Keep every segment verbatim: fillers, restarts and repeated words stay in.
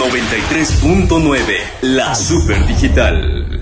noventa y tres punto nueve, la Super Digital.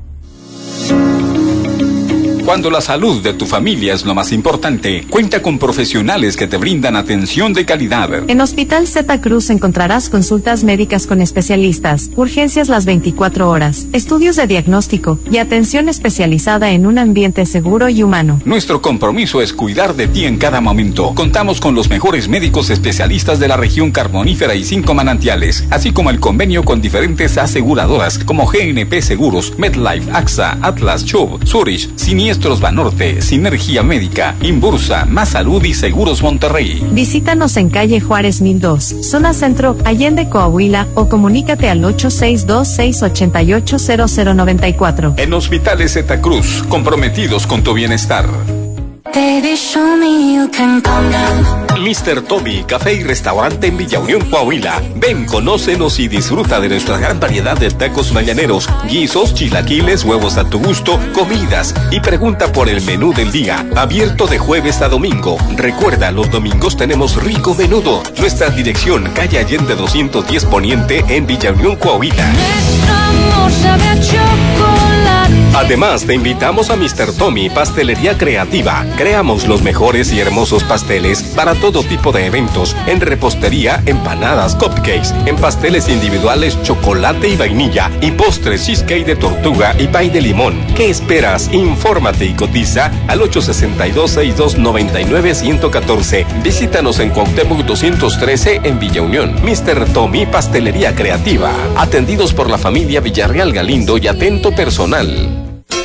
Cuando la salud de tu familia es lo más importante, cuenta con profesionales que te brindan atención de calidad. En Hospital Zeta Cruz encontrarás consultas médicas con especialistas, urgencias las veinticuatro horas, estudios de diagnóstico y atención especializada en un ambiente seguro y humano. Nuestro compromiso es cuidar de ti en cada momento. Contamos con los mejores médicos especialistas de la región carbonífera y cinco manantiales, así como el convenio con diferentes aseguradoras como G N P Seguros, MedLife, A X A, Atlas, Chubb, Zurich, Siniestro Banorte, Sinergia Médica, Inbursa, Más Salud y Seguros Monterrey. Visítanos en calle Juárez mil dos, zona centro, Allende, Coahuila, o comunícate al ocho seis dos, seis ocho ocho, cero cero nueve cuatro. En Hospitales Zeta Cruz, comprometidos con tu bienestar. Baby, show me you can calm down. mister Tommy, café y restaurante en Villa Unión, Coahuila. Ven, conócenos y disfruta de nuestra gran variedad de tacos mañaneros, guisos, chilaquiles, huevos a tu gusto, comidas. Y pregunta por el menú del día, abierto de jueves a domingo. Recuerda, los domingos tenemos rico menudo. Nuestra dirección, calle Allende doscientos diez Poniente, en Villa Unión, Coahuila. Además, te invitamos a mister Tommy, Pastelería Creativa. Creamos los mejores y hermosos pasteles para todo tipo de eventos, en repostería, empanadas, cupcakes, en pasteles individuales, chocolate y vainilla, y postres, cheesecake de tortuga y pay de limón. ¿Qué esperas? Infórmate y cotiza al ocho seis dos, seis dos nueve nueve, uno uno cuatro. Visítanos en Cuauhtémoc doscientos trece en Villa Unión. mister Tommy, Pastelería Creativa. Atendidos por la familia Villarreal Galindo y atento personal.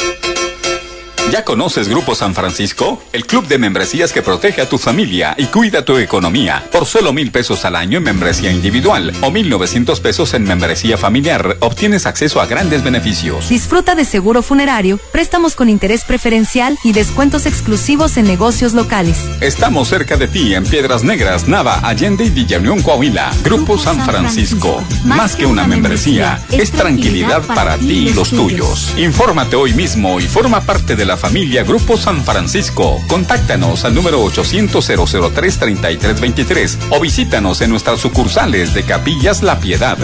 ¿Ya conoces Grupo San Francisco? El club de membresías que protege a tu familia y cuida tu economía. Por solo mil pesos al año en membresía individual o mil novecientos pesos en membresía familiar, obtienes acceso a grandes beneficios. Disfruta de seguro funerario, préstamos con interés preferencial y descuentos exclusivos en negocios locales. Estamos cerca de ti en Piedras Negras, Nava, Allende y Villa Unión, Coahuila. Grupo San Francisco. Más que una membresía, es tranquilidad para ti y los tuyos. Infórmate hoy mismo y forma parte de la familia Grupo San Francisco. Contáctanos al número ochocientos, cero cero tres, treinta y tres veintitrés o visítanos en nuestras sucursales de Capillas La Piedad.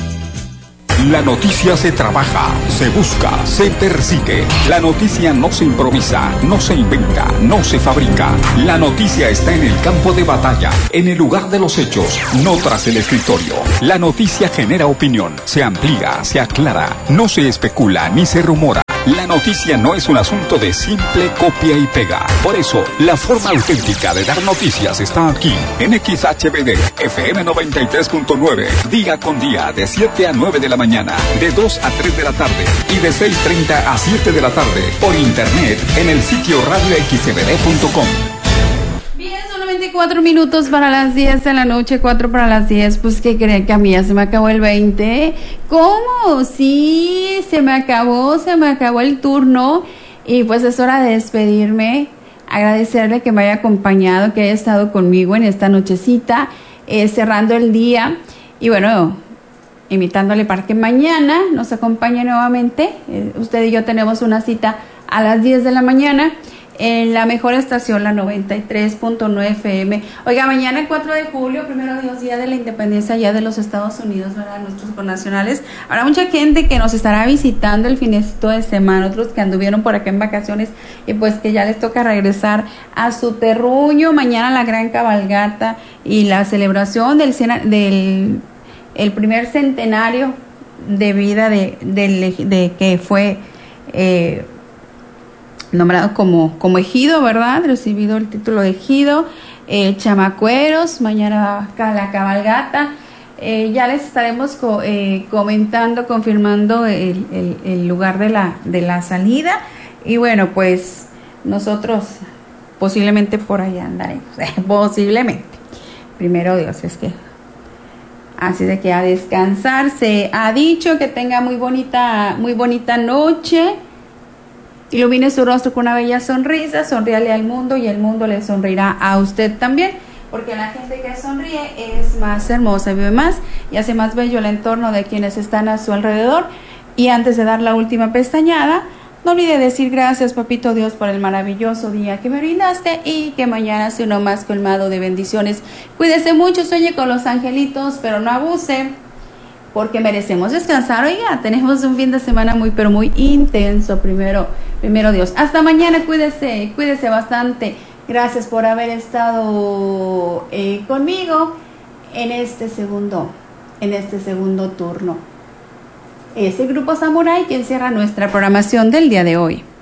La noticia se trabaja, se busca, se persigue. La noticia no se improvisa, no se inventa, no se fabrica. La noticia está en el campo de batalla, en el lugar de los hechos, no tras el escritorio. La noticia genera opinión, se amplía, se aclara, no se especula ni se rumora. La noticia no es un asunto de simple copia y pega. Por eso, la forma auténtica de dar noticias está aquí, en X H B D, F M noventa y tres punto nueve, día con día, de siete a nueve de la mañana, de dos a tres de la tarde, y de seis treinta a siete de la tarde, por internet, en el sitio radio x b d punto com. Cuatro minutos para las diez de la noche, cuatro para las diez. Pues, ¿qué creen? Que a mí ya se me acabó el veinte. ¿Cómo? Sí, se me acabó, se me acabó el turno. Y pues es hora de despedirme. Agradecerle que me haya acompañado, que haya estado conmigo en esta nochecita, eh, cerrando el día. Y bueno, invitándole para que mañana nos acompañe nuevamente. Eh, usted y yo tenemos una cita a las diez de la mañana. En la mejor estación, la noventa y tres punto nueve F M. Oiga, mañana cuatro de julio, primero Dios, día de la independencia ya de los Estados Unidos, ¿verdad? Nuestros connacionales. Habrá mucha gente que nos estará visitando el finecito de semana, otros que anduvieron por acá en vacaciones y pues que ya les toca regresar a su terruño. Mañana la gran cabalgata y la celebración del, del el primer centenario de vida de, de, de que fue... Eh, nombrado como, como ejido, ¿verdad? Recibido el título de ejido, eh, chamacueros, mañana la cabalgata, eh, ya les estaremos co, eh, comentando, confirmando el, el, el lugar de la, de la salida, y bueno, pues nosotros posiblemente por allá andaremos, posiblemente, primero Dios, es que, así de que a descansar, se ha dicho que tenga muy bonita, muy bonita noche. Ilumine su rostro con una bella sonrisa, sonríale al mundo y el mundo le sonreirá a usted también, porque la gente que sonríe es más hermosa, vive más y hace más bello el entorno de quienes están a su alrededor. Y antes de dar la última pestañada, no olvide decir gracias, papito Dios, por el maravilloso día que me brindaste y que mañana sea uno más colmado de bendiciones. Cuídese mucho, sueñe con los angelitos, pero no abuse. porque merecemos descansar. Oiga, tenemos un fin de semana muy, pero muy intenso, primero, primero Dios. Hasta mañana, cuídese, cuídese bastante. Gracias por haber estado eh, conmigo en este segundo, en este segundo turno. Es el Grupo Samurai quien cierra nuestra programación del día de hoy.